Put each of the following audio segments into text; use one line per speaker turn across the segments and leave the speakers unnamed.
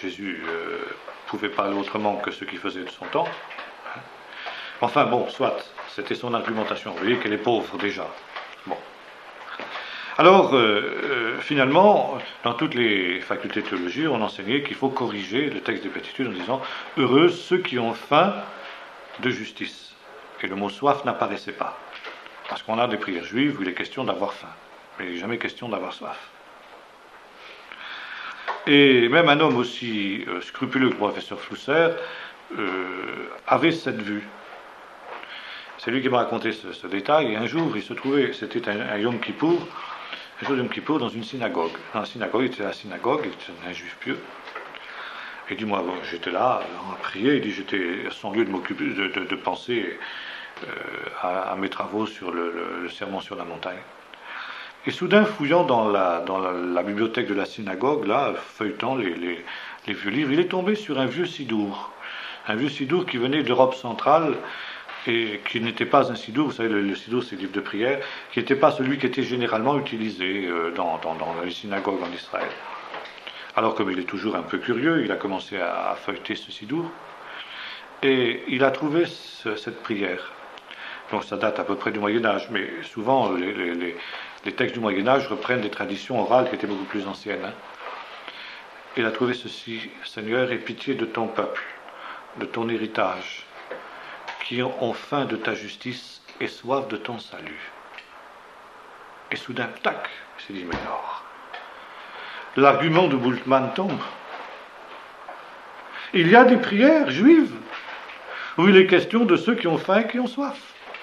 Jésus pouvait parler autrement que ce qu'il faisait de son temps. Enfin bon, soit, c'était son argumentation. Vous voyez qu'elle est pauvre déjà. Bon. Alors, finalement, dans toutes les facultés de théologie, on enseignait qu'il faut corriger le texte des Béatitudes en disant « Heureux ceux qui ont faim de justice ». Et le mot « soif » n'apparaissait pas. Parce qu'on a des prières juives où il est question d'avoir faim. Mais il n'est jamais question d'avoir soif. Et même un homme aussi scrupuleux que le professeur Flusser avait cette vue. C'est lui qui m'a raconté ce détail. Et un jour, il se trouvait, c'était un Yom Kippour, un jour de Yom Kippour dans une synagogue. Dans la synagogue, il était à la synagogue, il était un juif pieux. Il dit, moi, bon, j'étais là, à prier, il dit, j'étais sans lieu de m'occuper, de penser à mes travaux sur le sermon sur la montagne. Et soudain, fouillant dans la bibliothèque de la synagogue, là, feuilletant les vieux livres, il est tombé sur un vieux sidour. Un vieux sidour qui venait d'Europe centrale et qui n'était pas un sidour, vous savez, le sidour c'est le livre de prière, qui n'était pas celui qui était généralement utilisé dans les synagogues en Israël. Alors, comme il est toujours un peu curieux, il a commencé à feuilleter ce sidour et il a trouvé cette prière. Donc ça date à peu près du Moyen-Âge, mais souvent les textes du Moyen-Âge reprennent des traditions orales qui étaient beaucoup plus anciennes. Il a trouvé ceci: Seigneur, aie pitié de ton peuple, de ton héritage, qui ont faim de ta justice et soif de ton salut. Et soudain, tac, il s'est dit, mais alors, l'argument de Bultmann tombe. Il y a des prières juives où il est question de ceux qui ont faim et qui ont soif.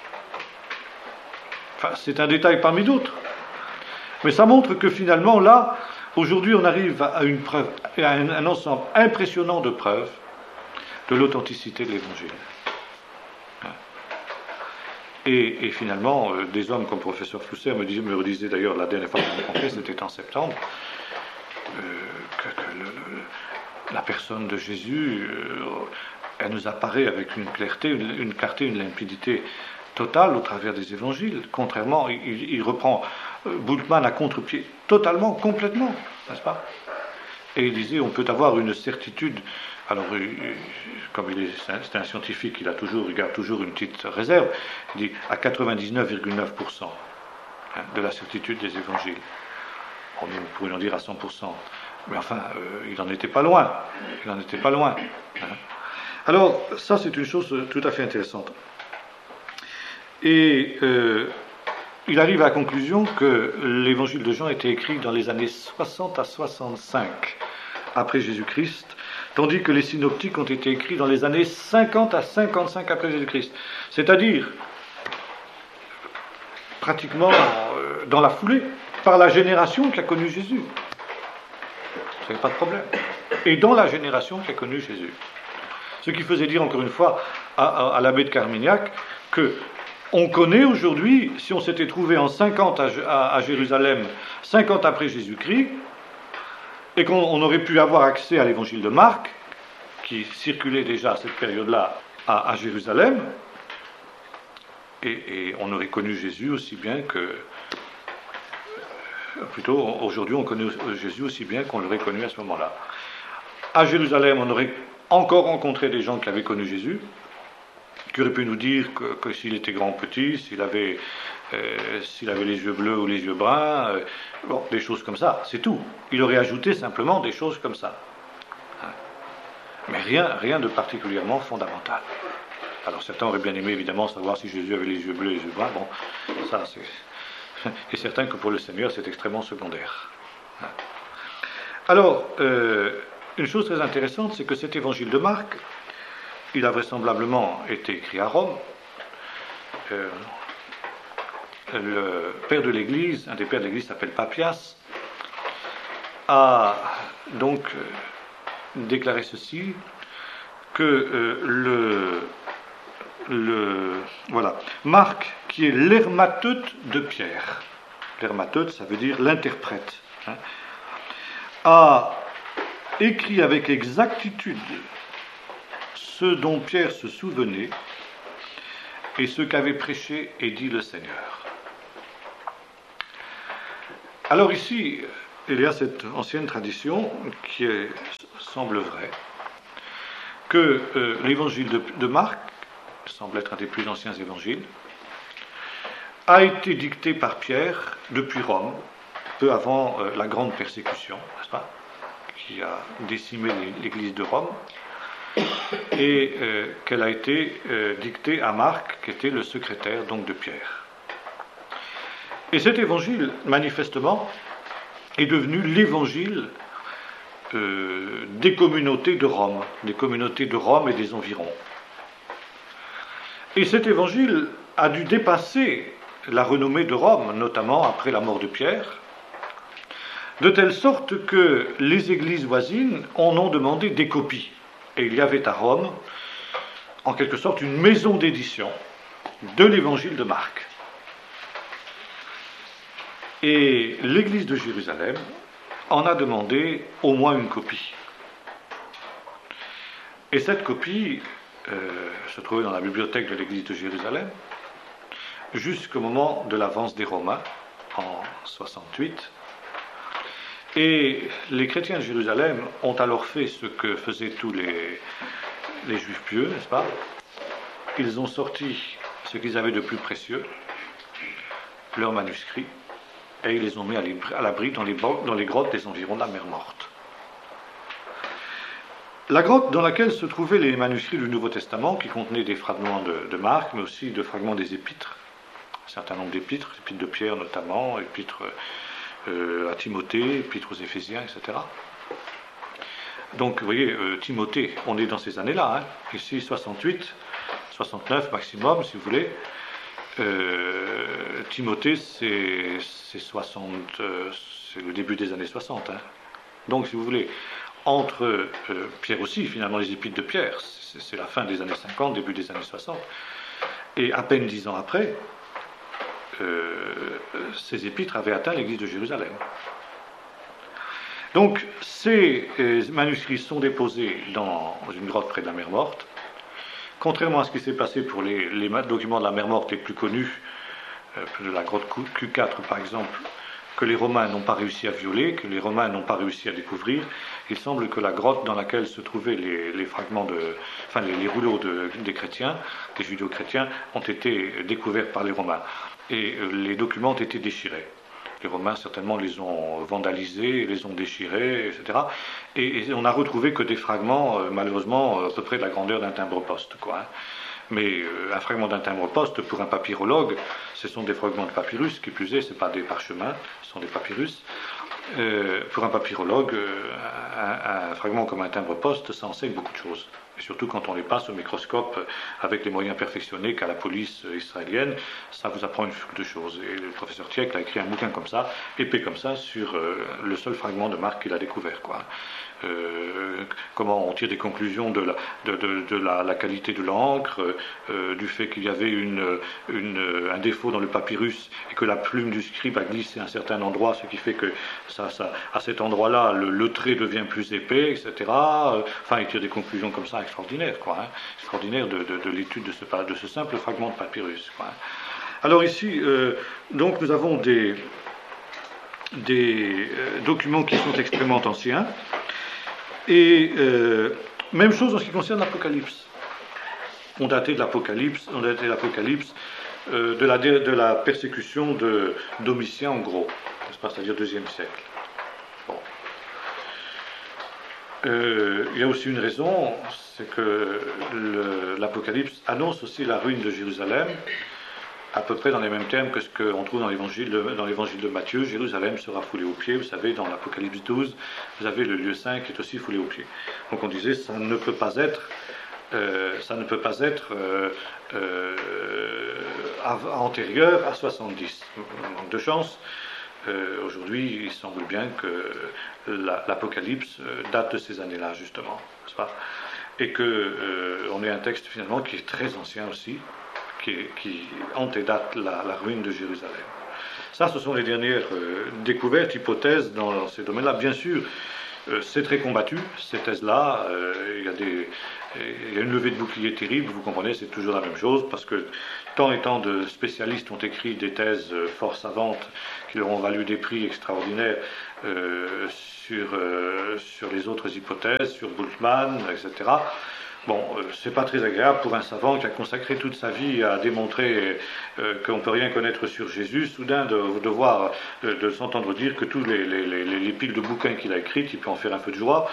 Enfin, c'est un détail parmi d'autres. Mais ça montre que finalement, là, aujourd'hui, on arrive à une preuve, à un ensemble impressionnant de preuves de l'authenticité de l'Évangile. Et finalement, des hommes comme le professeur Flusser me redisait d'ailleurs la dernière fois que je l'ai rencontré, c'était en septembre, que la personne de Jésus, elle nous apparaît avec une clarté, une limpidité totale au travers des évangiles. Contrairement, il reprend Bultmann à contre-pied, totalement, complètement, n'est-ce pas? Et il disait, on peut avoir une certitude. Alors, comme c'est un scientifique, il garde toujours une petite réserve. Il dit à 99,9% de la certitude des évangiles. On pourrait en dire à 100%. Mais enfin, il n'en était pas loin. Il n'en était pas loin. Alors, ça, c'est une chose tout à fait intéressante. Et il arrive à la conclusion que l'évangile de Jean a été écrit dans les années 60 à 65 après Jésus-Christ, tandis que les synoptiques ont été écrits dans les années 50 à 55 après Jésus-Christ. C'est-à-dire, pratiquement dans la foulée, par la génération qui a connu Jésus. Ça n'est pas de problème. Et dans la génération qui a connu Jésus. Ce qui faisait dire, encore une fois, à l'abbé de Carmignac, que on connaît aujourd'hui, si on s'était trouvé en 50 à Jérusalem, 50 après Jésus-Christ, et qu'on aurait pu avoir accès à l'évangile de Marc, qui circulait déjà à cette période-là à Jérusalem, et on aurait connu Jésus aussi bien que... Plutôt, aujourd'hui, on connaît Jésus aussi bien qu'on l'aurait connu à ce moment-là. À Jérusalem, on aurait encore rencontré des gens qui avaient connu Jésus, qui auraient pu nous dire que s'il était grand ou petit, s'il avait les yeux bleus ou les yeux bruns, bon, des choses comme ça, c'est tout. Il aurait ajouté simplement des choses comme ça. Mais rien de particulièrement fondamental. Alors certains auraient bien aimé évidemment savoir si Jésus avait les yeux bleus et les yeux bruns. Bon, ça c'est... Et certain que pour le Seigneur c'est extrêmement secondaire. Alors, une chose très intéressante, c'est que cet évangile de Marc, il a vraisemblablement été écrit à Rome. Le père de l'Église, un des pères de l'Église s'appelle Papias, a donc déclaré ceci, que voilà, Marc, qui est l'hermateute de Pierre, l'hermateute, ça veut dire l'interprète, a écrit avec exactitude ce dont Pierre se souvenait et ce qu'avait prêché et dit le Seigneur. Alors ici, il y a cette ancienne tradition qui est semble vrai que l'évangile de Marc, qui semble être un des plus anciens évangiles, a été dicté par Pierre depuis Rome, peu avant la grande persécution, n'est-ce pas, qui a décimé l'église de Rome, et qu'elle a été dictée à Marc, qui était le secrétaire donc de Pierre. Et cet évangile, manifestement, est devenu l'évangile des communautés de Rome et des environs. Et cet évangile a dû dépasser la renommée de Rome, notamment après la mort de Pierre, de telle sorte que les églises voisines en ont demandé des copies. Et il y avait à Rome, en quelque sorte, une maison d'édition de l'évangile de Marc. Et l'église de Jérusalem en a demandé au moins une copie. Et cette copie se trouvait dans la bibliothèque de l'église de Jérusalem jusqu'au moment de l'avance des Romains en 68. Et les chrétiens de Jérusalem ont alors fait ce que faisaient tous les juifs pieux, n'est-ce pas? Ils ont sorti ce qu'ils avaient de plus précieux, leurs manuscrits, et ils les ont mis à l'abri dans les grottes des environs de la mer Morte. La grotte dans laquelle se trouvaient les manuscrits du Nouveau Testament, qui contenaient des fragments de Marc, mais aussi de fragments des épîtres, un certain nombre d'épîtres, l'épître de Pierre notamment, épîtres à Timothée, épîtres aux Éphésiens, etc. Donc, vous voyez, Timothée, on est dans ces années-là, hein, ici 68, 69 maximum, si vous voulez. Timothée, c'est le début des années 60. Hein. Donc, si vous voulez, entre Pierre aussi, finalement, les épîtres de Pierre, c'est la fin des années 50, début des années 60. Et à peine 10 ans après, ces épîtres avaient atteint l'église de Jérusalem. Donc, ces manuscrits sont déposés dans une grotte près de la mer Morte. Contrairement à ce qui s'est passé pour les documents de la mer Morte les plus connus, de la grotte Q4 par exemple, que les Romains n'ont pas réussi à violer, que les Romains n'ont pas réussi à découvrir, il semble que la grotte dans laquelle se trouvaient les fragments les rouleaux des chrétiens, des judéo-chrétiens, ont été découverts par les Romains. Et les documents ont été déchirés. Les Romains, certainement, les ont vandalisés, les ont déchirés, etc. Et on n'a retrouvé que des fragments, malheureusement, à peu près de la grandeur d'un timbre-poste, quoi. Hein. Mais un fragment d'un timbre-poste, pour un papyrologue, ce sont des fragments de papyrus, qui plus est, ce n'est pas des parchemins, ce sont des papyrus. Pour un papyrologue, un fragment comme un timbre-poste, ça enseigne beaucoup de choses. Et surtout quand on les passe au microscope avec les moyens perfectionnés qu'a la police israélienne, ça vous apprend une foule de choses. Et le professeur Tieck a écrit un bouquin comme ça, épais comme ça, sur le seul fragment de Marc qu'il a découvert, quoi. Comment on tire des conclusions de la qualité de l'encre, du fait qu'il y avait un défaut dans le papyrus et que la plume du scribe a glissé à un certain endroit, ce qui fait que à cet endroit-là, le trait devient plus épais, etc. Enfin, il tire des conclusions comme ça extraordinaires, quoi. Hein, extraordinaires de l'étude de ce simple fragment de papyrus, quoi. Alors ici, donc nous avons des documents qui sont extrêmement anciens. Et même chose en ce qui concerne l'Apocalypse. On datait l'Apocalypse de la persécution de Domitien en gros, n'est-ce pas, c'est-à-dire 2e siècle. Bon. Il y a aussi une raison, c'est que l'Apocalypse annonce aussi la ruine de Jérusalem, à peu près dans les mêmes termes que ce qu'on trouve dans l'évangile de Matthieu. Jérusalem sera foulée aux pieds. Vous savez, dans l'Apocalypse 12, vous avez le lieu saint qui est aussi foulé aux pieds. Donc on disait, ça ne peut pas être antérieur à 70. Manque de chance. Aujourd'hui, il semble bien que l'Apocalypse date de ces années-là, justement, n'est-ce pas ? Et qu'on ait un texte finalement qui est très ancien aussi, qui antédate la ruine de Jérusalem. Ça, ce sont les dernières découvertes, hypothèses dans ces domaines-là. Bien sûr, c'est très combattu, ces thèses-là. Il y a une levée de bouclier terrible, vous comprenez, c'est toujours la même chose, parce que tant et tant de spécialistes ont écrit des thèses fort savantes qui leur ont valu des prix extraordinaires sur les autres hypothèses, sur Bultmann, etc. Bon, c'est pas très agréable pour un savant qui a consacré toute sa vie à démontrer qu'on ne peut rien connaître sur Jésus, soudain de s'entendre dire que tous les piles de bouquins qu'il a écrites, il peut en faire un peu de joie.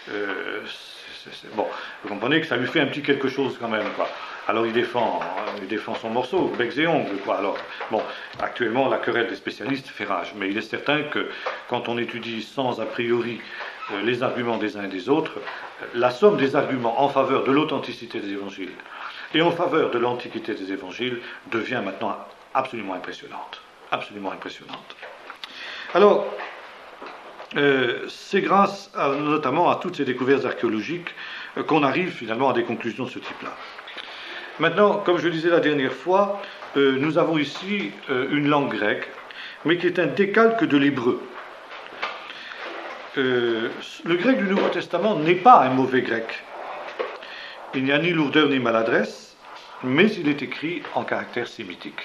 Bon, vous comprenez que ça lui fait un petit quelque chose quand même, quoi. Alors il défend son morceau, becs et ongles, quoi. Alors, bon, actuellement, la querelle des spécialistes fait rage, mais il est certain que quand on étudie sans a priori les arguments des uns et des autres, la somme des arguments en faveur de l'authenticité des évangiles et en faveur de l'antiquité des évangiles devient maintenant absolument impressionnante. Absolument impressionnante. Alors, c'est grâce notamment à toutes ces découvertes archéologiques qu'on arrive finalement à des conclusions de ce type-là. Maintenant, comme je le disais la dernière fois, nous avons ici une langue grecque, mais qui est un décalque de l'hébreu. Le grec du Nouveau Testament n'est pas un mauvais grec. Il n'y a ni lourdeur ni maladresse, mais il est écrit en caractère sémitique.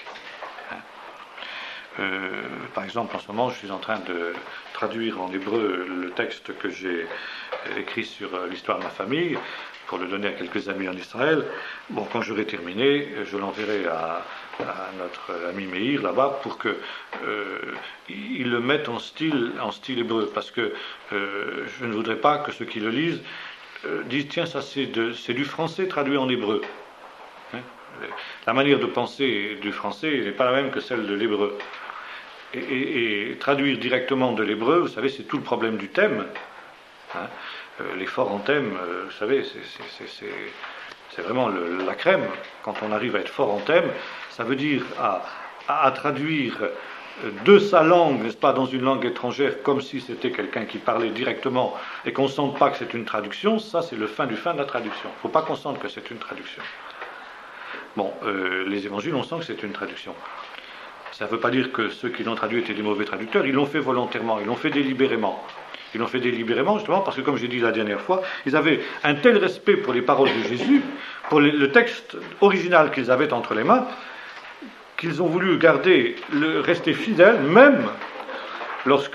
Par exemple, en ce moment, je suis en train de traduire en hébreu le texte que j'ai écrit sur l'histoire de ma famille, pour le donner à quelques amis en Israël. Bon, quand j'aurai terminé, je l'enverrai à notre ami Meir, là-bas, pour qu'il le mette en style hébreu, parce que je ne voudrais pas que ceux qui le lisent disent, tiens, ça c'est du français traduit en hébreu. La manière de penser du français n'est pas la même que celle de l'hébreu. Et traduire directement de l'hébreu, vous savez, c'est tout le problème du thème. Les forts en thème, vous savez, c'est vraiment la crème. Quand on arrive à être fort en thème, ça veut dire à traduire de sa langue, n'est-ce pas, dans une langue étrangère, comme si c'était quelqu'un qui parlait directement et qu'on ne sente pas que c'est une traduction. Ça, c'est le fin du fin de la traduction. Il ne faut pas qu'on sente que c'est une traduction. Bon, les évangiles, on sent que c'est une traduction. Ça ne veut pas dire que ceux qui l'ont traduit étaient des mauvais traducteurs. Ils l'ont fait volontairement, ils l'ont fait délibérément. Ils l'ont fait délibérément, justement, parce que, comme j'ai dit la dernière fois, ils avaient un tel respect pour les paroles de Jésus, pour le texte original qu'ils avaient entre les mains, qu'ils ont voulu rester fidèles, même lorsque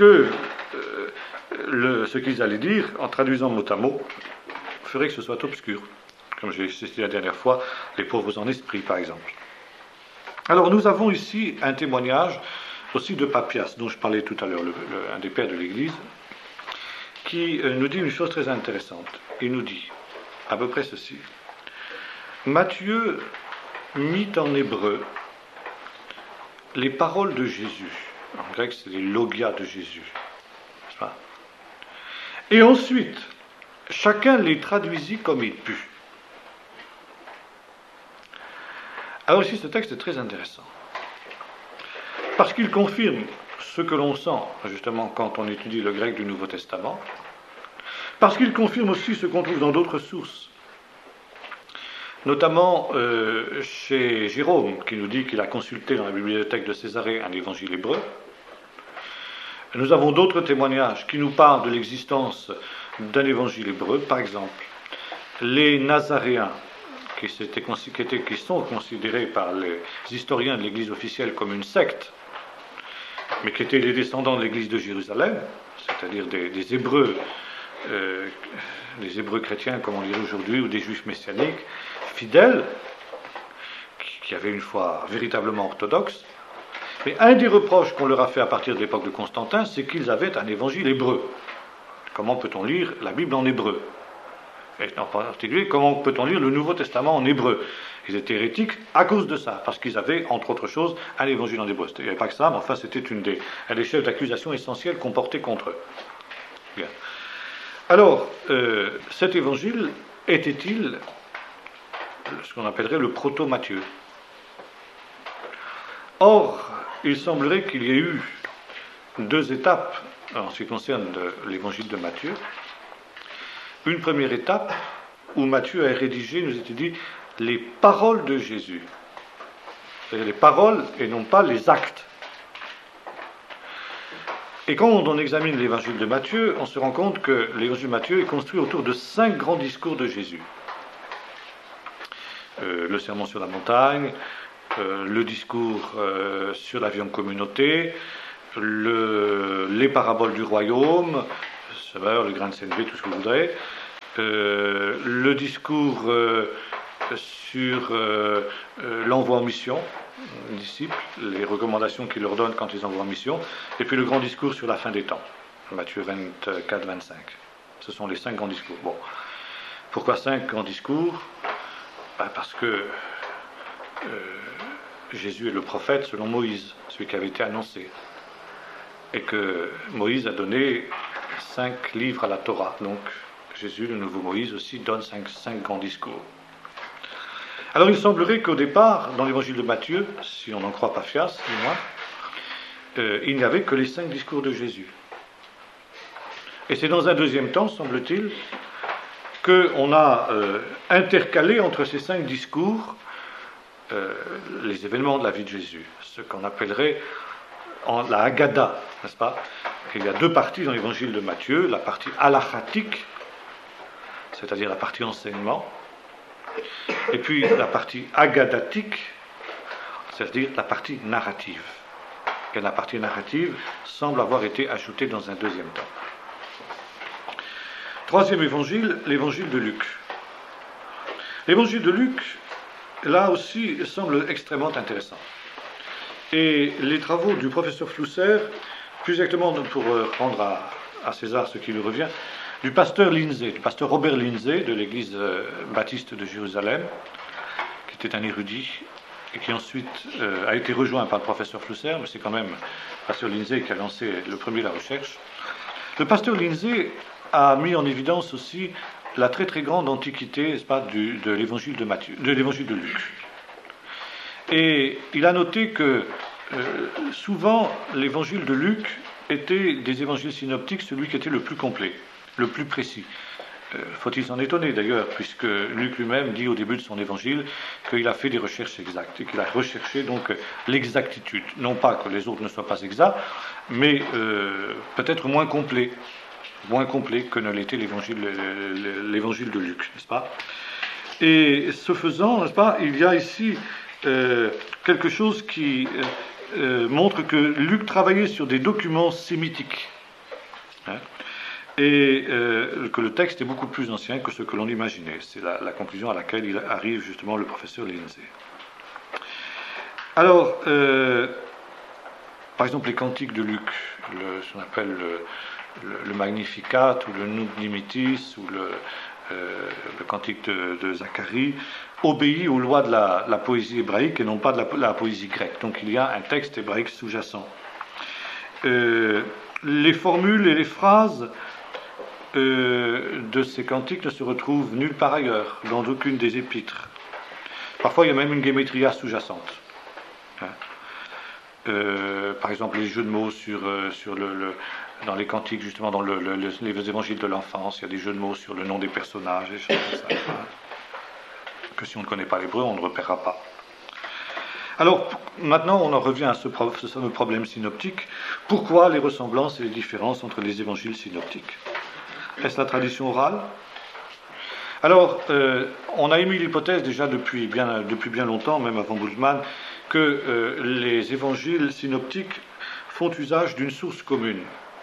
ce qu'ils allaient dire, en traduisant mot à mot, ferait que ce soit obscur. Comme j'ai cité la dernière fois, les pauvres en esprit, par exemple. Alors, nous avons ici un témoignage aussi de Papias, dont je parlais tout à l'heure, un des pères de l'Église, qui nous dit une chose très intéressante. Il nous dit à peu près ceci. Matthieu mit en hébreu les paroles de Jésus. En grec, c'est les logia de Jésus. N'est-ce pas ? Et ensuite, chacun les traduisit comme il put. Alors ici, ce texte est très intéressant. Parce qu'il confirme ce que l'on sent, justement, quand on étudie le grec du Nouveau Testament, parce qu'il confirme aussi ce qu'on trouve dans d'autres sources, notamment chez Jérôme, qui nous dit qu'il a consulté dans la bibliothèque de Césarée un évangile hébreu. Nous avons d'autres témoignages qui nous parlent de l'existence d'un évangile hébreu, par exemple, les Nazaréens, qui sont considérés par les historiens de l'Église officielle comme une secte, mais qui étaient les descendants de l'Église de Jérusalem, c'est-à-dire des Hébreux, les Hébreux chrétiens, comme on dirait aujourd'hui, ou des Juifs messianiques, fidèles, qui avaient une foi véritablement orthodoxe. Mais un des reproches qu'on leur a fait à partir de l'époque de Constantin, c'est qu'ils avaient un évangile hébreu. Comment peut-on lire la Bible en hébreu ? Et en particulier, comment peut-on lire le Nouveau Testament en hébreu ? Ils étaient hérétiques à cause de ça, parce qu'ils avaient, entre autres choses, un évangile en hébreu. Il n'y avait pas que ça, mais enfin, c'était un des chefs d'accusation essentiels qu'on portait contre eux. Bien. Alors, cet évangile était-il ce qu'on appellerait le proto-Matthieu ? Or, il semblerait qu'il y ait eu deux étapes en ce qui concerne l'évangile de Matthieu. Une première étape où Matthieu a rédigé, nous était dit, les paroles de Jésus. C'est-à-dire les paroles et non pas les actes. Et quand on examine l'évangile de Matthieu, on se rend compte que l'évangile de Matthieu est construit autour de 5 grands discours de Jésus. Le sermon sur la montagne, le discours sur la vie en communauté, les paraboles du royaume, le grain de sénévé, tout ce que vous voudrez, le discours sur l'envoi en mission, les disciples, les recommandations qu'il leur donne quand ils envoient en mission, et puis le grand discours sur la fin des temps, Matthieu 24-25. Ce sont les 5 grands discours. Bon. Pourquoi 5 grands discours? Parce que Jésus est le prophète selon Moïse, celui qui avait été annoncé, et que Moïse a donné 5 livres à la Torah. Donc Jésus, le nouveau Moïse aussi, donne 5 grands discours. Alors il semblerait qu'au départ, dans l'évangile de Matthieu, si on n'en croit pas Fias, du moins, il n'y avait que les 5 discours de Jésus. Et c'est dans un deuxième temps, semble-t-il, qu'on a intercalé entre ces 5 discours les événements de la vie de Jésus, ce qu'on appellerait la Haggadah, n'est-ce pas? Il y a 2 parties dans l'évangile de Matthieu, la partie halachatique, c'est-à-dire la partie enseignement, et puis la partie haggadatique, c'est-à-dire la partie narrative. Et la partie narrative semble avoir été ajoutée dans un deuxième temps. Troisième évangile, l'évangile de Luc. L'évangile de Luc, là aussi, semble extrêmement intéressant. Et les travaux du professeur Flusser, plus exactement pour rendre à César ce qui lui revient, du pasteur Robert Lindsay de l'église baptiste de Jérusalem, qui était un érudit et qui ensuite a été rejoint par le professeur Flusser, mais c'est quand même le pasteur Lindsay qui a lancé le premier la recherche. Le pasteur Lindsay a mis en évidence aussi la très très grande antiquité, n'est-ce pas, de l'évangile de Matthieu, de l'évangile de Luc. Et il a noté que souvent l'évangile de Luc était des évangiles synoptiques celui qui était le plus complet, le plus précis. Faut-il s'en étonner d'ailleurs, puisque Luc lui-même dit au début de son évangile qu'il a fait des recherches exactes et qu'il a recherché donc l'exactitude. Non pas que les autres ne soient pas exacts, mais peut-être moins complet que ne l'était l'évangile de Luc, n'est-ce pas? Et ce faisant, n'est-ce pas, il y a ici quelque chose qui montre que Luc travaillait sur des documents sémitiques, hein, et que le texte est beaucoup plus ancien que ce que l'on imaginait. C'est la conclusion à laquelle il arrive justement le professeur Lindsay. Alors, par exemple, les cantiques de Luc, ce qu'on appelle le Magnificat, ou le Nunc Dimittis, ou le cantique de Zacharie, obéit aux lois de la poésie hébraïque et non pas de la poésie grecque. Donc il y a un texte hébraïque sous-jacent. Les formules et les phrases de ces cantiques ne se retrouvent nulle part ailleurs, dans aucune des épîtres. Parfois il y a même une gématria sous-jacente. Par exemple les jeux de mots dans les cantiques, justement dans les évangiles de l'enfance, il y a des jeux de mots sur le nom des personnages, des choses comme ça, que si on ne connaît pas l'hébreu, on ne repérera pas. Alors, maintenant, on en revient à ce fameux problème synoptique. Pourquoi les ressemblances et les différences entre les évangiles synoptiques? Est-ce la tradition orale? Alors, on a émis l'hypothèse déjà depuis bien longtemps, même avant Bultmann, que les évangiles synoptiques font usage d'une source commune.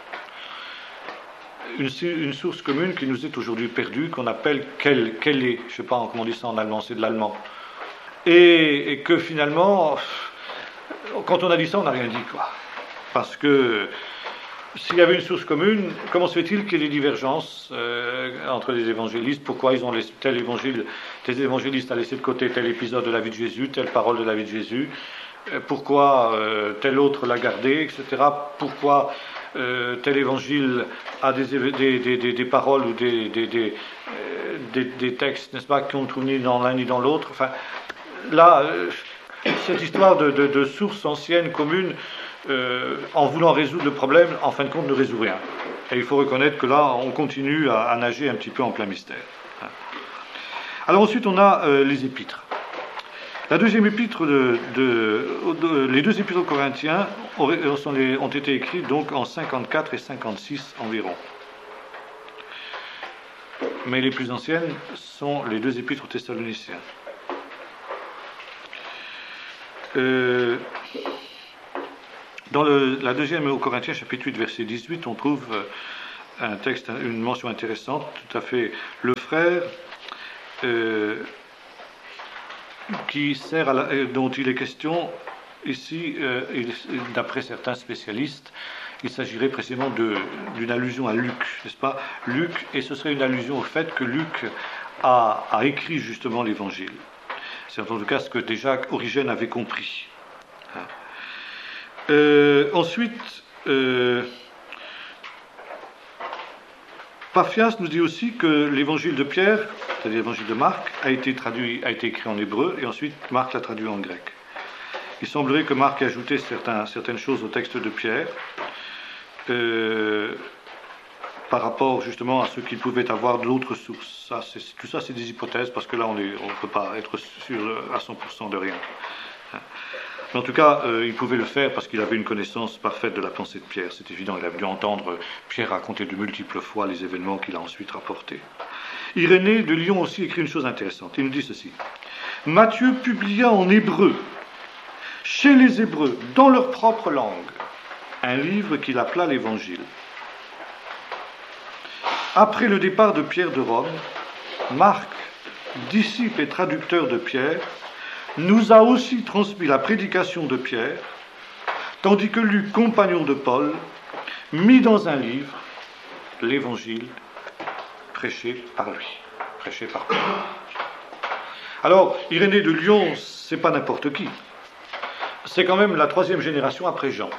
Une source commune qui nous est aujourd'hui perdue, qu'on appelle quelle est, je ne sais pas comment on dit ça en allemand, c'est de l'allemand. Et que finalement, quand on a dit ça, on n'a rien dit, quoi. Parce que s'il y avait une source commune, comment se fait-il qu'il y ait des divergences entre les évangélistes? Pourquoi ils ont tel évangéliste a laissé de côté tel épisode de la vie de Jésus, telle parole de la vie de Jésus? Pourquoi tel autre l'a gardé, etc. Pourquoi tel évangile a des paroles ou des textes, n'est-ce pas, qu'on ne trouve ni dans l'un ni dans l'autre. Enfin, là, cette histoire de sources anciennes communes, en voulant résoudre le problème, en fin de compte, ne résout rien. Et il faut reconnaître que là, on continue à nager un petit peu en plein mystère. Alors ensuite, on a les épîtres. La deuxième épître les 2 épîtres aux Corinthiens ont été écrits donc en 54 et 56 environ. Mais les plus anciennes sont les 2 épîtres aux Thessaloniciens. Dans la deuxième aux Corinthiens, chapitre 8, verset 18, on trouve un texte, une mention intéressante, tout à fait. Le frère dont il est question ici, d'après certains spécialistes, il s'agirait précisément d'une allusion à Luc, n'est-ce pas? Luc, et ce serait une allusion au fait que Luc a écrit justement l'Évangile. C'est en tout cas ce que déjà Origène avait compris. Ensuite, Paphias nous dit aussi que l'Évangile de Pierre, c'est-à-dire l'Évangile de Marc, a été écrit en hébreu, et ensuite Marc l'a traduit en grec. Il semblerait que Marc ait ajouté certaines choses au texte de Pierre, par rapport justement à ce qu'il pouvait avoir de l'autre source. Tout ça, c'est des hypothèses, parce que là, on ne peut pas être sûr à 100% de rien. Mais en tout cas, il pouvait le faire parce qu'il avait une connaissance parfaite de la pensée de Pierre. C'est évident, il a dû entendre Pierre raconter de multiples fois les événements qu'il a ensuite rapportés. Irénée de Lyon aussi écrit une chose intéressante. Il nous dit ceci. Matthieu publia en hébreu, chez les Hébreux, dans leur propre langue, un livre qu'il appela l'Évangile. Après le départ de Pierre de Rome, Marc, disciple et traducteur de Pierre, nous a aussi transmis la prédication de Pierre, tandis que Luc, compagnon de Paul, mit dans un livre l'Évangile prêché par lui, prêché par Paul. Alors, Irénée de Lyon, c'est pas n'importe qui. C'est quand même la 3e génération après Jean.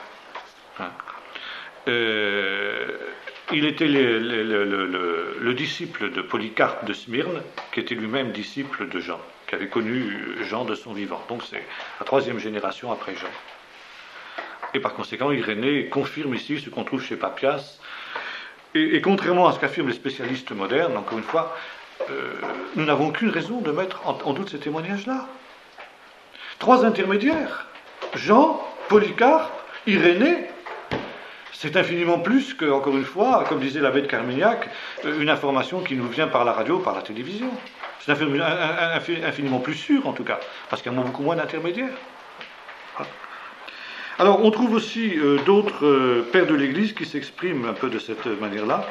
Il était le disciple de Polycarpe de Smyrne, qui était lui-même disciple de Jean, qui avait connu Jean de son vivant. Donc c'est la 3e génération après Jean. Et par conséquent, Irénée confirme ici ce qu'on trouve chez Papias. Et contrairement à ce qu'affirment les spécialistes modernes, encore une fois, nous n'avons aucune raison de mettre en doute ces témoignages-là. 3 intermédiaires, Jean, Polycarpe, Irénée, c'est infiniment plus que, encore une fois, comme disait l'abbé de Carmignac, une information qui nous vient par la radio, par la télévision. C'est infiniment plus sûr, en tout cas, parce qu'il y a beaucoup moins d'intermédiaires. Alors, on trouve aussi d'autres pères de l'Église qui s'expriment un peu de cette manière-là.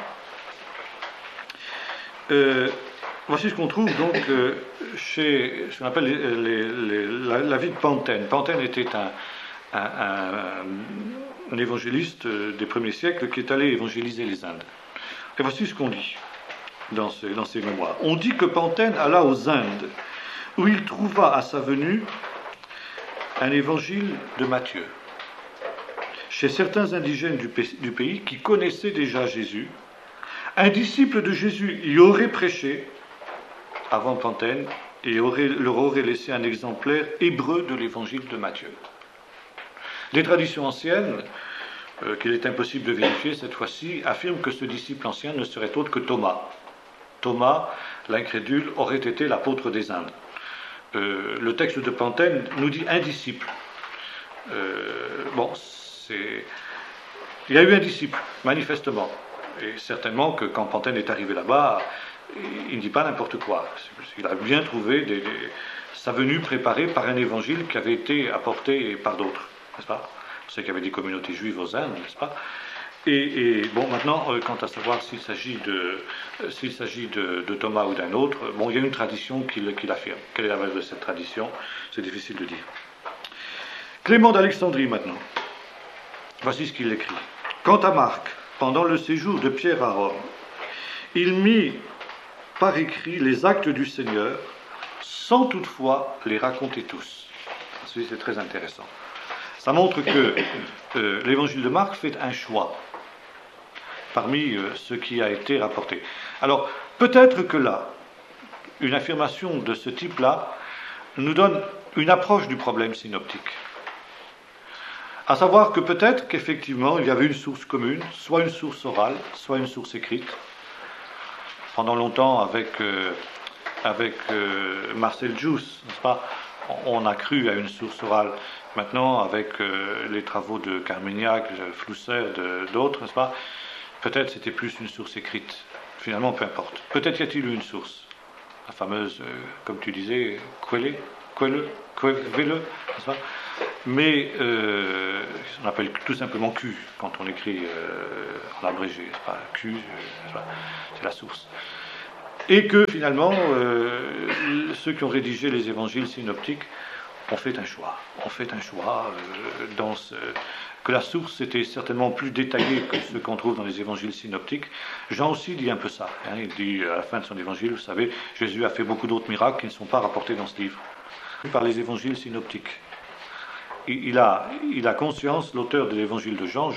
Voici ce qu'on trouve donc chez ce qu'on appelle la vie de Pantène. Pantène était un évangéliste des premiers siècles qui est allé évangéliser les Indes. Et voici ce qu'on dit dans ses mémoires. On dit que Pantène alla aux Indes, où il trouva à sa venue un évangile de Matthieu. Chez certains indigènes du pays qui connaissaient déjà Jésus, un disciple de Jésus y aurait prêché avant Pantène et leur aurait laissé un exemplaire hébreu de l'évangile de Matthieu. Les traditions anciennes, qu'il est impossible de vérifier cette fois-ci, affirment que ce disciple ancien ne serait autre que Thomas. Thomas, l'incrédule, aurait été l'apôtre des Indes. Le texte de Pantène nous dit un disciple. Il y a eu un disciple, manifestement. Et certainement que quand Pantène est arrivé là-bas, il ne dit pas n'importe quoi. Il a bien trouvé sa venue préparée par un évangile qui avait été apporté par d'autres, n'est-ce pas? On sait qu'il y avait des communautés juives aux Indes, n'est-ce pas? Et bon, maintenant, quant à savoir s'il s'agit de Thomas ou d'un autre, bon, il y a une tradition qui l'affirme. Quelle est la base de cette tradition? C'est difficile de dire. Clément d'Alexandrie, maintenant. Voici ce qu'il écrit. Quant à Marc, pendant le séjour de Pierre à Rome, il mit par écrit les actes du Seigneur, sans toutefois les raconter tous. Ceci, c'est très intéressant. Ça montre que l'évangile de Marc fait un choix parmi ce qui a été rapporté. Alors, peut-être que là, une affirmation de ce type-là nous donne une approche du problème synoptique. À savoir que peut-être qu'effectivement, il y avait une source commune, soit une source orale, soit une source écrite. Pendant longtemps, avec Marcel Jousse, n'est-ce pas, on a cru à une source orale. Maintenant, avec les travaux de Carmignac, Flousser, d'autres, n'est-ce pas, peut-être c'était plus une source écrite. Finalement, peu importe. Peut-être y a-t-il eu une source. La fameuse, comme tu disais, Quelle, n'est-ce pas, mais on appelle tout simplement Q quand on écrit en abrégé, c'est pas Q, c'est la source. Et que finalement, ceux qui ont rédigé les évangiles synoptiques ont fait un choix. Que la source était certainement plus détaillée que ce qu'on trouve dans les évangiles synoptiques. Jean aussi dit un peu ça. Il dit à la fin de son évangile, vous savez, Jésus a fait beaucoup d'autres miracles qui ne sont pas rapportés dans ce livre, par les évangiles synoptiques. Il a conscience, l'auteur de l'évangile de Jean,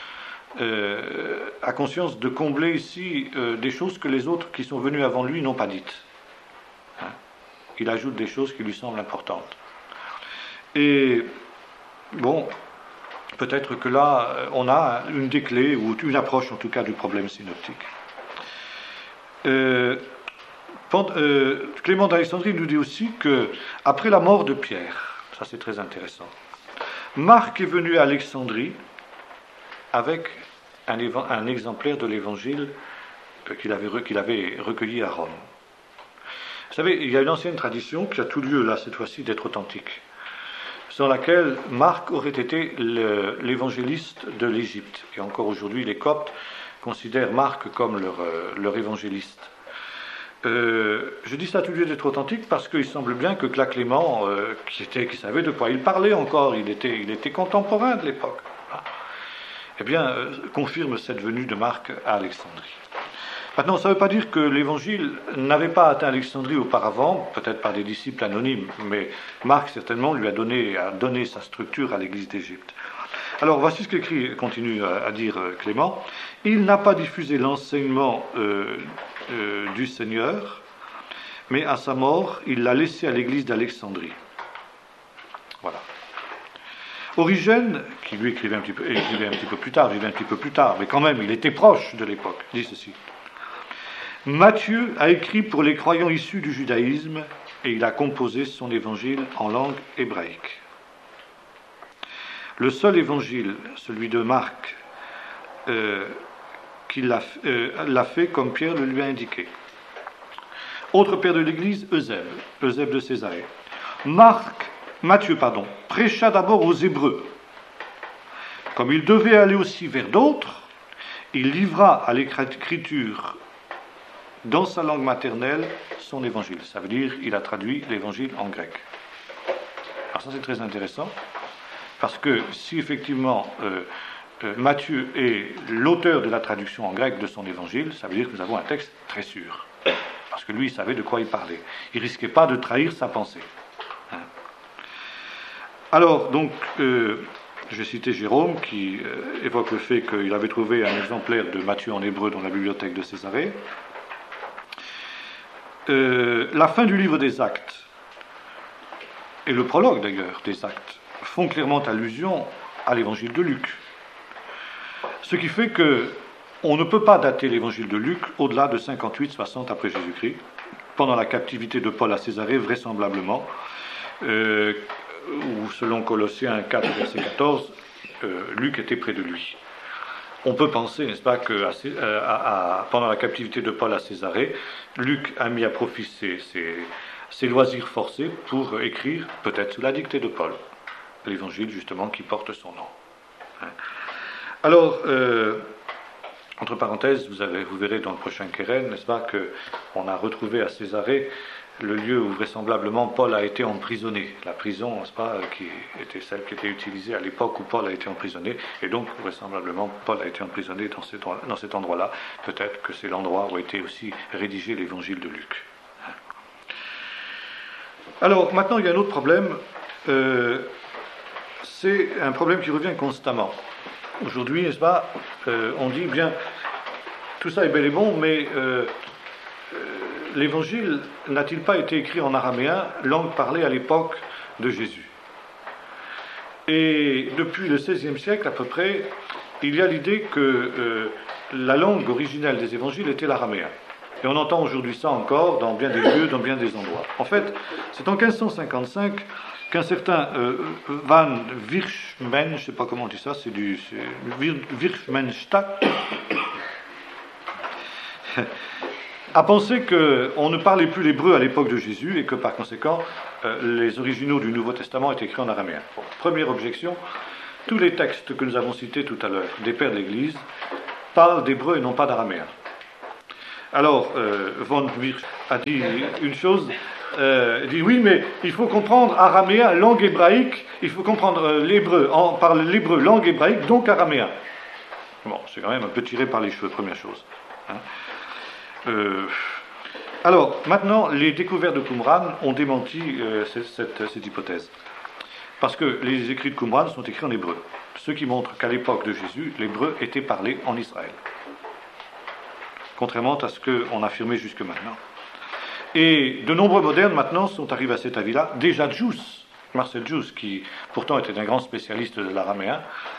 a conscience de combler ici des choses que les autres qui sont venus avant lui n'ont pas dites. Il ajoute des choses qui lui semblent importantes. Et bon, peut-être que là, on a une des clés, ou une approche en tout cas du problème synoptique. Clément d'Alexandrie nous dit aussi que, après la mort de Pierre, ça c'est très intéressant, Marc est venu à Alexandrie avec un exemplaire de l'évangile qu'il avait recueilli à Rome. Vous savez, il y a une ancienne tradition qui a tout lieu là, cette fois-ci, d'être authentique, selon laquelle Marc aurait été l'évangéliste de l'Égypte. Et encore aujourd'hui, les Coptes considèrent Marc comme leur évangéliste. Je dis ça tout lieu d'être authentique parce qu'il semble bien que Clément, qui savait de quoi il parlait encore, il était contemporain de l'époque, confirme cette venue de Marc à Alexandrie. Maintenant, ça ne veut pas dire que l'évangile n'avait pas atteint Alexandrie auparavant, peut-être par des disciples anonymes, mais Marc certainement lui a donné sa structure à l'église d'Égypte. Alors voici ce continue à dire Clément. Il n'a pas diffusé l'enseignement du Seigneur, mais à sa mort, il l'a laissé à l'église d'Alexandrie. Voilà. Origène, qui lui écrivait un petit peu plus tard, mais quand même, il était proche de l'époque, dit ceci. Matthieu a écrit pour les croyants issus du judaïsme et il a composé son évangile en langue hébraïque. Le seul évangile, celui de Marc, qu'il l'a fait comme Pierre le lui a indiqué. Autre père de l'Église, Eusèbe de Césarée. Matthieu, prêcha d'abord aux Hébreux. Comme il devait aller aussi vers d'autres, il livra à l'écriture dans sa langue maternelle son évangile. Ça veut dire il a traduit l'évangile en grec. Alors ça c'est très intéressant, parce que si effectivement Matthieu est l'auteur de la traduction en grec de son évangile, ça veut dire que nous avons un texte très sûr, parce que lui il savait de quoi il parlait. Il ne risquait pas de trahir sa pensée. Alors donc, je vais citer Jérôme qui évoque le fait qu'il avait trouvé un exemplaire de Matthieu en hébreu dans la bibliothèque de Césarée. La fin du livre des Actes, et le prologue d'ailleurs des Actes, font clairement allusion à l'évangile de Luc. Ce qui fait qu'on ne peut pas dater l'évangile de Luc au-delà de 58-60 après Jésus-Christ, pendant la captivité de Paul à Césarée, vraisemblablement, ou selon Colossiens 4, verset 14, Luc était près de lui. On peut penser, n'est-ce pas, que pendant la captivité de Paul à Césarée, Luc a mis à profit ses loisirs forcés pour écrire, peut-être sous la dictée de Paul, l'évangile justement qui porte son nom. Alors, entre parenthèses, vous verrez dans le prochain Keren, n'est-ce pas, qu'on a retrouvé à Césarée le lieu où vraisemblablement Paul a été emprisonné, la prison, n'est-ce pas, qui était celle qui était utilisée à l'époque où Paul a été emprisonné, et donc vraisemblablement Paul a été emprisonné dans cet endroit-là. Peut-être que c'est l'endroit où a été aussi rédigé l'évangile de Luc. Alors maintenant il y a un autre problème, c'est un problème qui revient constamment. Aujourd'hui, n'est-ce pas, on dit bien, tout ça est bel et bon, mais l'évangile n'a-t-il pas été écrit en araméen, langue parlée à l'époque de Jésus? Et depuis le XVIe siècle à peu près, il y a l'idée que la langue originelle des évangiles était l'araméen. Et on entend aujourd'hui ça encore dans bien des lieux, dans bien des endroits. En fait, c'est en 1555 qu'un certain Van Wirchmen, je ne sais pas comment on dit ça, c'est à penser qu'on ne parlait plus l'hébreu à l'époque de Jésus et que par conséquent, les originaux du Nouveau Testament étaient écrits en araméen. Bon, première objection, tous les textes que nous avons cités tout à l'heure, des pères de l'Église, parlent d'hébreu et non pas d'araméen. Alors, von Wirth a dit une chose, il dit oui, mais il faut comprendre araméen, langue hébraïque, il faut comprendre l'hébreu, on parle l'hébreu, langue hébraïque, donc araméen. Bon, c'est quand même un peu tiré par les cheveux, première chose. Hein. Alors, maintenant, les découvertes de Qumran ont démenti cette hypothèse. Parce que les écrits de Qumran sont écrits en hébreu. Ce qui montre qu'à l'époque de Jésus, l'hébreu était parlé en Israël. Contrairement à ce qu'on affirmait jusque maintenant. Et de nombreux modernes maintenant sont arrivés à cet avis-là. Déjà Djous, Marcel Djous, qui pourtant était un grand spécialiste de l'araméen,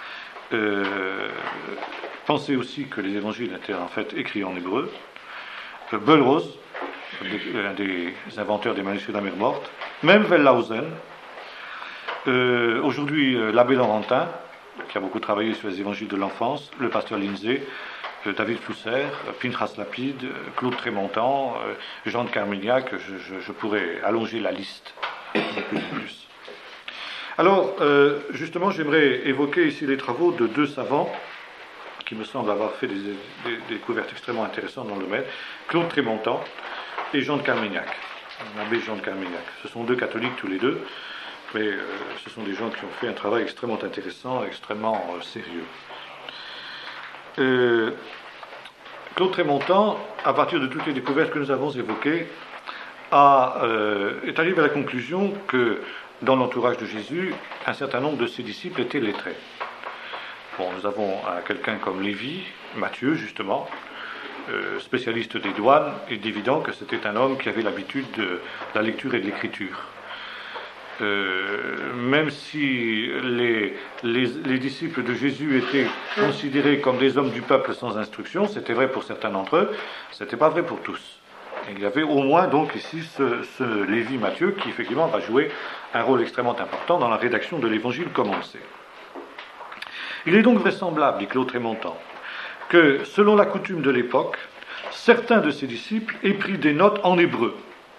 pensait aussi que les évangiles étaient en fait écrits en hébreu. Bellrose, un des inventeurs des manuscrits de la mer morte, même Wellhausen, aujourd'hui l'abbé Laurentin, qui a beaucoup travaillé sur les évangiles de l'enfance, le pasteur Lindsay, David Flusser, Pinchas Lapide, Claude Trémontant, Jean de Carmignac, je pourrais allonger la liste de plus en plus. Alors, justement, j'aimerais évoquer ici les travaux de deux savants qui me semblent avoir fait des découvertes extrêmement intéressantes dans le domaine, Claude Trémontant et Jean de Carmignac, l'abbé Jean de Carmignac. Ce sont deux catholiques tous les deux, mais ce sont des gens qui ont fait un travail extrêmement intéressant, extrêmement sérieux. Claude Trémontant, à partir de toutes les découvertes que nous avons évoquées, est arrivé à la conclusion que dans l'entourage de Jésus, un certain nombre de ses disciples étaient lettrés. Bon, nous avons quelqu'un comme Lévi, Matthieu justement, spécialiste des douanes, et d'évident que c'était un homme qui avait l'habitude de la lecture et de l'écriture. Même si les disciples de Jésus étaient considérés comme des hommes du peuple sans instruction, c'était vrai pour certains d'entre eux, c'était pas vrai pour tous. Et il y avait au moins donc ici ce Lévi Matthieu qui effectivement va jouer un rôle extrêmement important dans la rédaction de l'évangile comme on le sait. Il est donc vraisemblable, dit Claude Trémontant, que selon la coutume de l'époque, certains de ses disciples aient pris des notes en hébreu.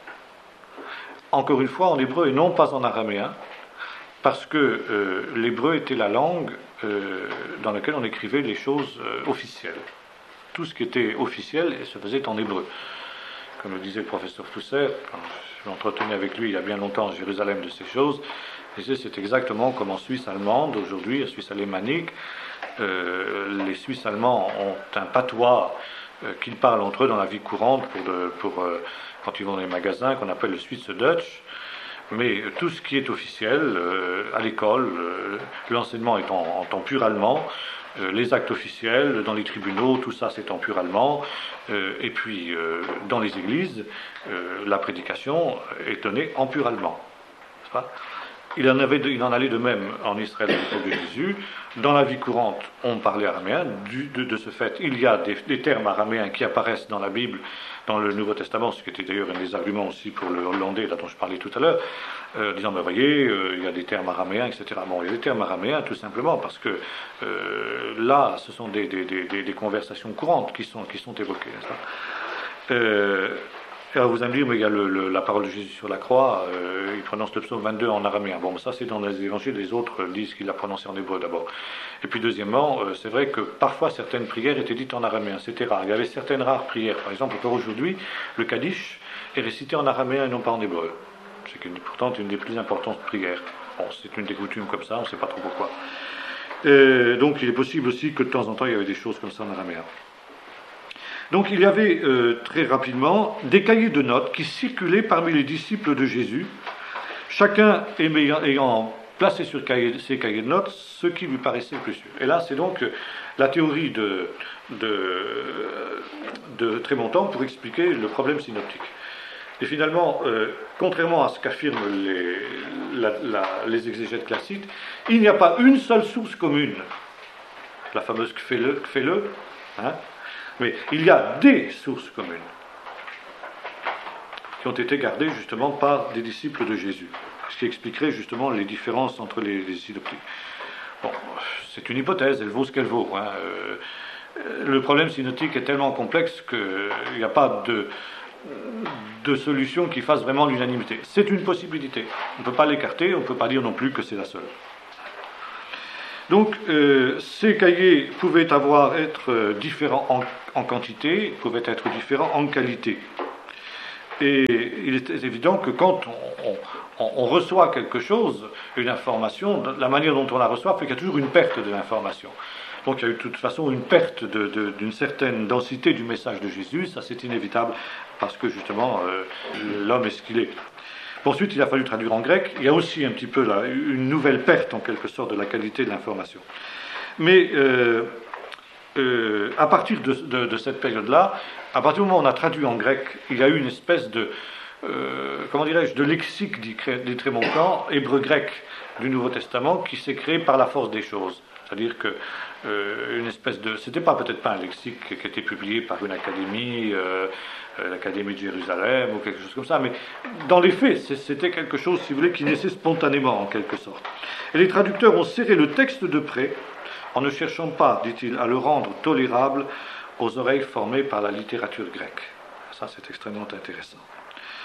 Encore une fois en hébreu et non pas en araméen, parce que l'hébreu était la langue dans laquelle on écrivait les choses officielles. Tout ce qui était officiel se faisait en hébreu. Comme le disait le professeur Flusser, quand je m'entretenais avec lui il y a bien longtemps à Jérusalem de ces choses, il disait c'est exactement comme en Suisse allemande aujourd'hui, en Suisse alémanique, les Suisses allemands ont un patois qu'ils parlent entre eux dans la vie courante quand ils vont dans les magasins, qu'on appelle le Schweizerdeutsch, mais tout ce qui est officiel, à l'école, l'enseignement est en pur allemand, les actes officiels, dans les tribunaux, tout ça c'est en pur allemand, et puis dans les églises, la prédication est donnée en pur allemand. N'est-ce pas ? Il en allait de même en Israël à l'époque de Jésus. Dans la vie courante, on parlait araméen. De ce fait, il y a des termes araméens qui apparaissent dans la Bible, dans le Nouveau Testament, ce qui était d'ailleurs un des arguments aussi pour le hollandais, là dont je parlais tout à l'heure, disant, ben voyez, il y a des termes araméens, etc. Bon, il y a des termes araméens tout simplement parce que là, ce sont des conversations courantes qui sont évoquées. N'est-ce pas alors vous allez me dire, mais il y a la parole de Jésus sur la croix, il prononce le psaume 22 en araméen. Bon, ça c'est dans les évangiles, les autres disent qu'il l'a prononcé en hébreu d'abord. Et puis deuxièmement, c'est vrai que parfois certaines prières étaient dites en araméen, c'était rare. Il y avait certaines rares prières, par exemple encore aujourd'hui, le Kaddish est récité en araméen et non pas en hébreu. C'est pourtant une des plus importantes prières. Bon, c'est une des coutumes comme ça, on ne sait pas trop pourquoi. Donc il est possible aussi que de temps en temps il y avait des choses comme ça en araméen. Donc il y avait très rapidement des cahiers de notes qui circulaient parmi les disciples de Jésus, chacun ayant placé sur ces cahiers de notes ce qui lui paraissait plus sûr. Et là c'est donc la théorie de Trémontant pour expliquer le synoptique. Et finalement, contrairement à ce qu'affirment les exégètes classiques, il n'y a pas une seule source commune, la fameuse Kfele, hein, mais il y a des sources communes qui ont été gardées justement par des disciples de Jésus, ce qui expliquerait justement les différences entre les synoptiques. Bon, c'est une hypothèse, elle vaut ce qu'elle vaut. Hein. le problème synoptique est tellement complexe qu'il n'y a pas de solution qui fasse vraiment l'unanimité. C'est une possibilité. On ne peut pas l'écarter, on ne peut pas dire non plus que c'est la seule. Donc, ces cahiers pouvaient être différents en quantité, pouvaient être différents en qualité. Et il est évident que quand on reçoit quelque chose, une information, la manière dont on la reçoit fait qu'il y a toujours une perte de l'information. Donc il y a eu de toute façon une perte d'une certaine densité du message de Jésus, ça c'est inévitable, parce que justement l'homme est ce qu'il est. Ensuite, il a fallu traduire en grec, il y a aussi un petit peu là, une nouvelle perte en quelque sorte de la qualité de l'information. Mais à partir de cette période-là, à partir du moment où on a traduit en grec, il y a eu une espèce de, de lexique, dit Trémoncan, hébreu-grec du Nouveau Testament, qui s'est créé par la force des choses. C'est-à-dire que une espèce de... C'était peut-être pas un lexique qui était publié par une académie, l'Académie de Jérusalem ou quelque chose comme ça, mais dans les faits, c'était quelque chose, si vous voulez, qui naissait spontanément en quelque sorte. Et les traducteurs ont serré le texte de près, en ne cherchant pas, dit-il, à le rendre tolérable aux oreilles formées par la littérature grecque. Ça, c'est extrêmement intéressant. Pourquoi ?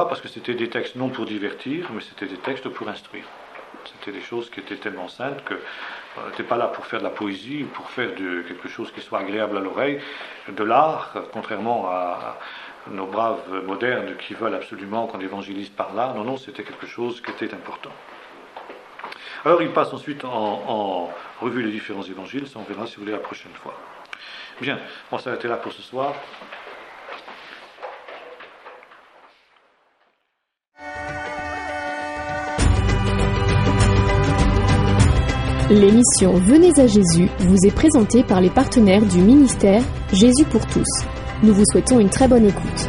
Parce que c'était des textes non pour divertir, mais c'était des textes pour instruire. C'était des choses qui étaient tellement saintes qu'on n'était pas là pour faire de la poésie ou pour faire quelque chose qui soit agréable à l'oreille, de l'art, contrairement à nos braves modernes qui veulent absolument qu'on évangélise par là. Non, c'était quelque chose qui était important. Alors il passe ensuite en revue les différents évangiles, ça on verra si vous voulez la prochaine fois. Bien, on va s'arrêter là pour ce soir.
L'émission Venez à Jésus vous est présentée par les partenaires du ministère Jésus pour tous. Nous vous souhaitons une très bonne écoute.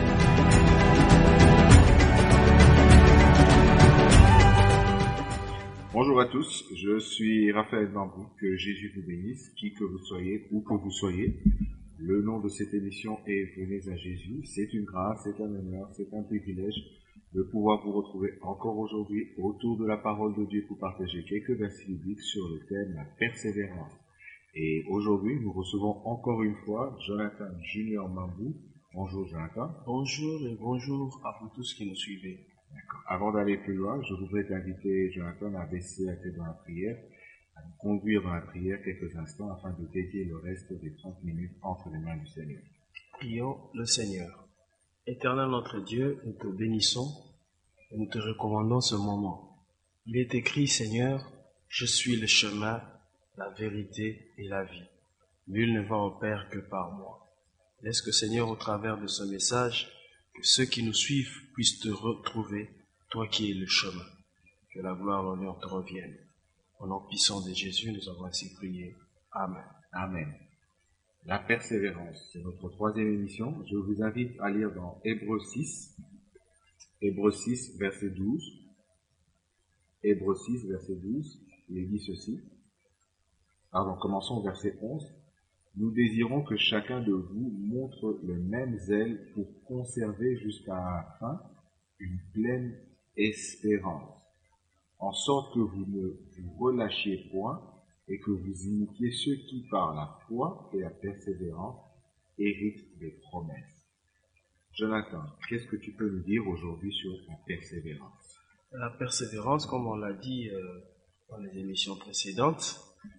Bonjour à tous, je suis Raphaël Bambou, que Jésus vous bénisse, qui que vous soyez, où que vous soyez. Le nom de cette émission est Venez à Jésus. C'est une grâce, c'est un honneur, c'est un privilège de pouvoir vous retrouver encore aujourd'hui autour de la parole de Dieu pour partager quelques versets bibliques sur le thème la persévérance. Et aujourd'hui, nous recevons encore une fois Jonathan Junior Mambou. Bonjour Jonathan.
Bonjour et bonjour à vous tous qui nous suivez.
D'accord. Avant d'aller plus loin, je voudrais t'inviter, Jonathan, à baisser la tête dans la prière, à nous conduire dans la prière quelques instants afin de dédier le reste des 30 minutes entre les mains du Seigneur.
Prions le Seigneur. Éternel notre Dieu, nous te bénissons et nous te recommandons ce moment. Il est écrit, Seigneur, je suis le chemin, la vérité et la vie. Nul ne va au Père que par moi. Laisse que, Seigneur, au travers de ce message, que ceux qui nous suivent puissent te retrouver, toi qui es le chemin. Que la gloire et l'honneur te reviennent. Au nom puissant de Jésus, nous avons ainsi prié. Amen.
Amen. La persévérance, c'est notre troisième émission. Je vous invite à lire dans Hébreux 6, verset 12. Hébreux 6, verset 12, il dit ceci. Pardon, commençons au verset 11. Nous désirons que chacun de vous montre le même zèle pour conserver jusqu'à la fin une pleine espérance, en sorte que vous ne vous relâchiez point et que vous imitiez ceux qui, par la foi et la persévérance, héritent des promesses. Jonathan, qu'est-ce que tu peux nous dire aujourd'hui sur la persévérance?
La persévérance, comme on l'a dit dans les émissions précédentes,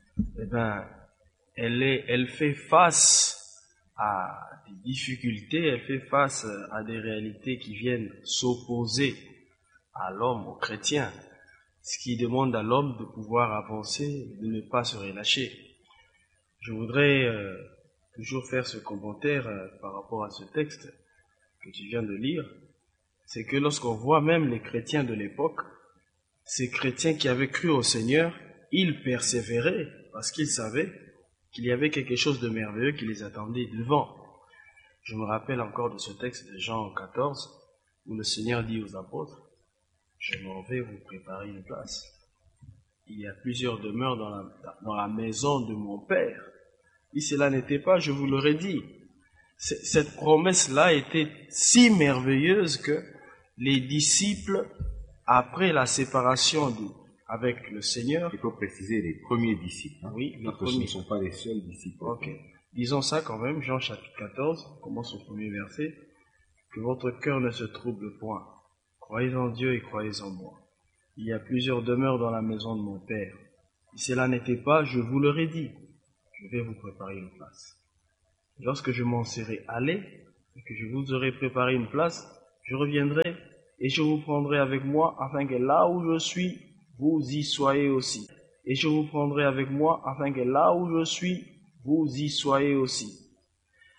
elle fait face à des difficultés, elle fait face à des réalités qui viennent s'opposer à l'homme, au chrétien, ce qui demande à l'homme de pouvoir avancer, de ne pas se relâcher. Je voudrais toujours faire ce commentaire par rapport à ce texte que tu viens de lire, c'est que lorsqu'on voit même les chrétiens de l'époque, ces chrétiens qui avaient cru au Seigneur, ils persévéraient parce qu'ils savaient qu'il y avait quelque chose de merveilleux qui les attendait devant. Je me rappelle encore de ce texte de Jean 14, où le Seigneur dit aux apôtres, « Je m'en vais vous préparer une place. Il y a plusieurs demeures dans la maison de mon Père. Si cela n'était pas, je vous l'aurais dit. » Cette promesse-là était si merveilleuse que les disciples, après la séparation avec le Seigneur...
Il faut préciser les premiers disciples.
Oui, les
parce que
premiers.
ce ne sont pas les seuls disciples.
Ok. Disons ça quand même, Jean chapitre 14, on commence au premier verset. Que votre cœur ne se trouble point. Croyez en Dieu et croyez en moi. Il y a plusieurs demeures dans la maison de mon Père. Si cela n'était pas, je vous l'aurais dit. Je vais vous préparer une place. Lorsque je m'en serai allé et que je vous aurai préparé une place, je reviendrai et je vous prendrai avec moi afin que là où je suis, vous y soyez aussi. Et je vous prendrai avec moi afin que là où je suis, vous y soyez aussi.